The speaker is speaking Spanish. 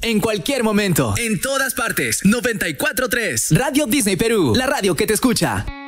en cualquier momento, En todas partes. 94.3. Radio Disney Perú, la radio que te escucha.